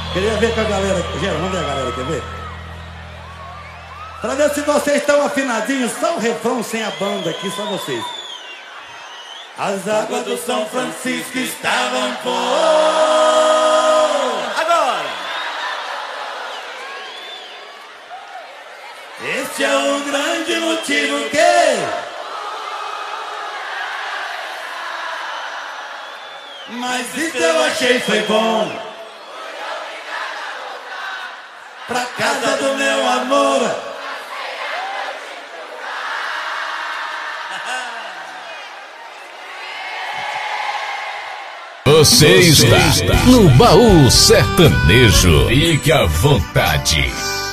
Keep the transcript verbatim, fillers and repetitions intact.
Queria ver com a galera. Gera, vamos ver a galera, quer ver? Pra ver se vocês estão afinadinhos. Só o refrão sem a banda aqui, só vocês. As águas do São Francisco estavam por... Agora! Este é o grande motivo que... Mas isso eu achei foi bom. Pra casa do meu amor. Você está no Baú Sertanejo. Fique à vontade.